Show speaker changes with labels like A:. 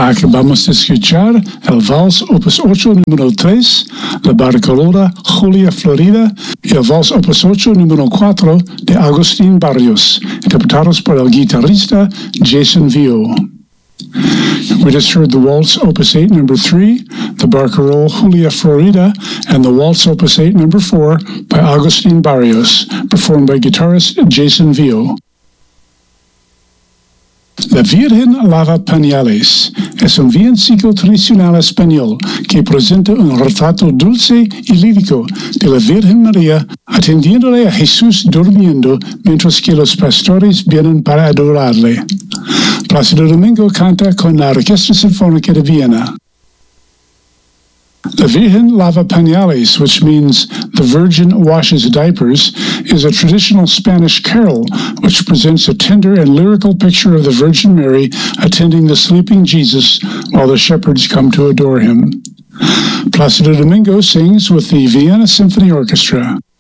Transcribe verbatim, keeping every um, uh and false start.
A: Acabamos de escuchar el Vals Opus ocho número tres, La Barcarola Julia Florida, y el Vals Opus ocho número cuatro de Agustín Barrios, interpretados por el guitarrista Jason Vio. We just heard the Waltz Opus eight number three, the Barcarola Julia Florida, and the Waltz Opus eight number four by Agustín Barrios, performed by guitarist Jason Vio. La Virgen Lava Pañales es un villancico tradicional español que presenta un retrato dulce y lírico de la Virgen María atendiéndole a Jesús durmiendo mientras que los pastores vienen para adorarle. Plácido Domingo canta con la Orquesta Sinfónica de Viena. The Virgen Lava Pañales, which means the Virgin washes diapers, is a traditional Spanish carol which presents a tender and lyrical picture of the Virgin Mary attending the sleeping Jesus while the shepherds come to adore him. Plácido Domingo sings with the Vienna Symphony Orchestra.